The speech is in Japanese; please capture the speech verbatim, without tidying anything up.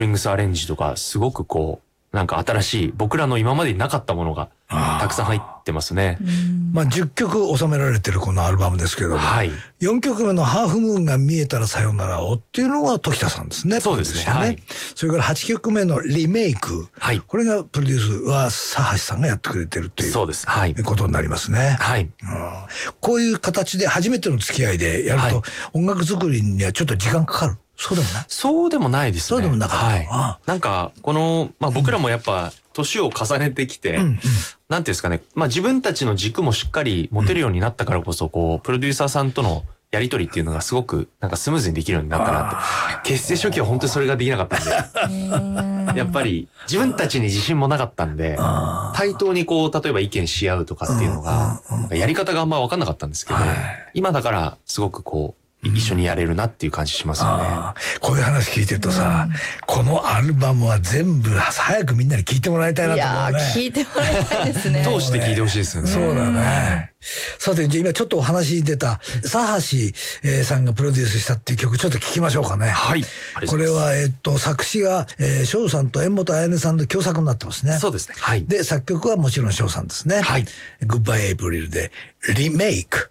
リングスアレンジとか、すごくこう、なんか新しい、僕らの今までになかったものが、たくさん入ってますね。 まあじゅっきょく収められてるこのアルバムですけども、はい、よんきょくめのハーフムーンが見えたらさよならをっていうのが時田さんですね。 そうですね。はい、 それからはちきょくめのリメイク。はい、これがプロデュースは佐橋さんがやってくれてるっていう。そうです。はい。ことになりますね。はい。うん、こういう形で初めての付き合いでやると、はい、音楽作りにはちょっと時間かかる。そうでもない。 そうでもないですね。 そうでもなかった。はい、 ああなんか、この、まあ僕らもやっぱ、年を重ねてきて、うんうん、なんていうんですかね、まあ自分たちの軸もしっかり持てるようになったからこそ、こう、プロデューサーさんとのやりとりっていうのがすごく、なんかスムーズにできるようになったなって。結成初期は本当にそれができなかったんで、やっぱり自分たちに自信もなかったんで、対等にこう、例えば意見し合うとかっていうのが、やり方があんま分かんなかったんですけど、今だからすごくこう、一緒にやれるなっていう感じしますよね。 こういう話聞いてるとさ、うん、このアルバムは全部早くみんなに聞いてもらいたいなと思うね。 いやー聞いてもらいたいですね。 通して聞いてほしいですよね。 そうだね。さて、じゃあ今ちょっとお話に出た佐橋さんがプロデュースしたっていう曲ちょっと聞きましょうかね。はい。これはえっと作詞がえー、翔さんと柄本彩音さんの共作になってますね。 そうですね。はい。 で作曲はもちろん翔さんですね。はい。グッバイエイプリルでリメイク。